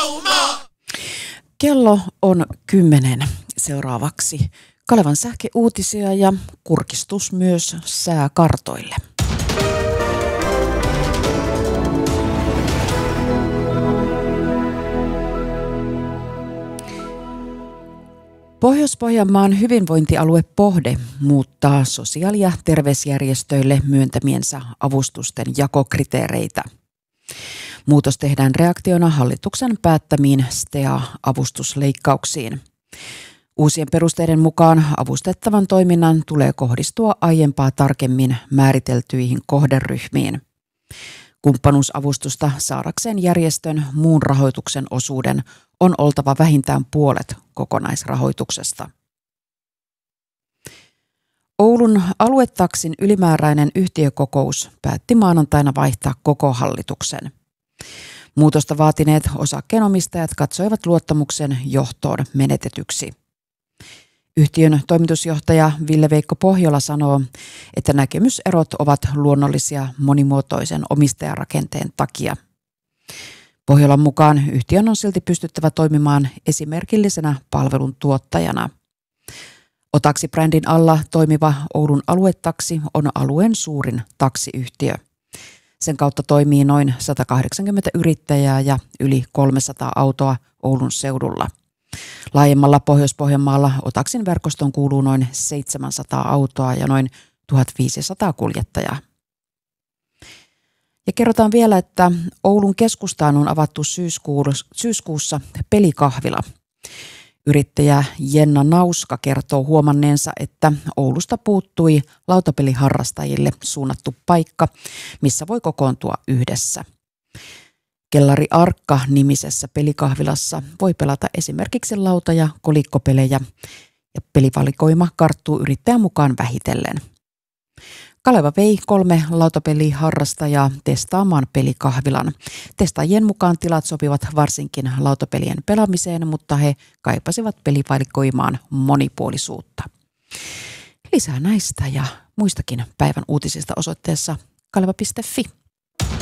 Kello on 10. Seuraavaksi Kalevan sähkeuutisia ja kurkistus myös sääkartoille. Pohjois-Pohjanmaan hyvinvointialue Pohde muuttaa sosiaali- ja terveysjärjestöille myöntämiensä avustusten jakokriteereitä. Muutos tehdään reaktiona hallituksen päättämiin STEA-avustusleikkauksiin. Uusien perusteiden mukaan avustettavan toiminnan tulee kohdistua aiempaa tarkemmin määriteltyihin kohderyhmiin. Kumppanuusavustusta saadakseen järjestön muun rahoituksen osuuden on oltava vähintään puolet kokonaisrahoituksesta. Oulun aluetaksin ylimääräinen yhtiökokous päätti maanantaina vaihtaa koko hallituksen. Muutosta vaatineet osakkeenomistajat katsoivat luottamuksen johtoon menetetyksi. Yhtiön toimitusjohtaja Ville-Veikko Pohjola sanoo, että näkemyserot ovat luonnollisia monimuotoisen omistajarakenteen takia. Pohjolan mukaan yhtiön on silti pystyttävä toimimaan esimerkillisenä palveluntuottajana. Otaksi-brändin alla toimiva Oulun aluetaksi on alueen suurin taksiyhtiö. Sen kautta toimii noin 180 yrittäjää ja yli 300 autoa Oulun seudulla. Laajemmalla Pohjois-Pohjanmaalla Otaksin verkostoon kuuluu noin 700 autoa ja noin 1500 kuljettajaa. Ja kerrotaan vielä, että Oulun keskustaan on avattu syyskuussa pelikahvila. Yrittäjä Jenna Nauska kertoo huomanneensa, että Oulusta puuttui lautapeliharrastajille suunnattu paikka, missä voi kokoontua yhdessä. Kellari Arkka-nimisessä pelikahvilassa voi pelata esimerkiksi lauta- ja kolikkopelejä, ja pelivalikoima karttuu yrittäjän mukaan vähitellen. Kaleva vei 3 lautapeliharrastajaa testaamaan pelikahvilan. Testaajien mukaan tilat sopivat varsinkin lautapelien pelaamiseen, mutta he kaipasivat pelivalikoimaan monipuolisuutta. Lisää näistä ja muistakin päivän uutisista osoitteessa kaleva.fi.